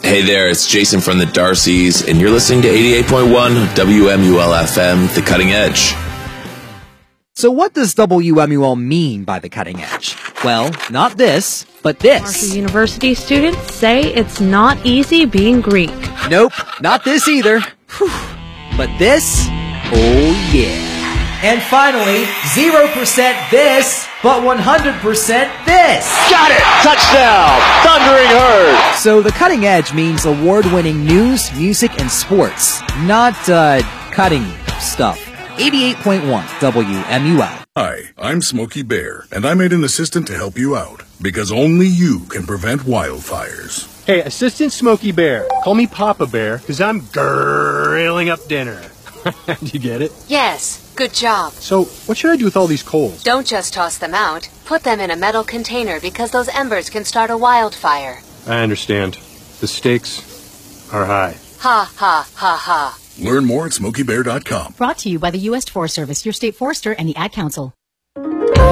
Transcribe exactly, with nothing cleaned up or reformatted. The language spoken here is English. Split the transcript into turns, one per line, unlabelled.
Hey there, it's Jason from the Darcys, and you're listening to eighty-eight point one W M U L F M, The Cutting Edge.
So what does W M U L mean by the cutting edge? Well, not this, but this.
Marshall University students say it's not easy being Greek.
Nope, not this either. Whew. But this? Oh yeah. And finally, zero percent this, but one hundred percent this.
Got it! Touchdown! Thundering Herd!
So the cutting edge means award-winning news, music, and sports. Not, uh, cutting stuff. eighty-eight point one W M U L.
Hi, I'm Smokey Bear, and I made an assistant to help you out, because only you can prevent wildfires.
Hey, Assistant Smokey Bear, call me Papa Bear, because I'm grilling up dinner. Do you get it?
Yes, good job.
So, what should I do with all these coals?
Don't just toss them out. Put them in a metal container because those embers can start a wildfire.
I understand. The stakes are high.
Ha, ha, ha, ha.
Learn more at smokey bear dot com.
Brought to you by the U S Forest Service, your state forester, and the Ad Council.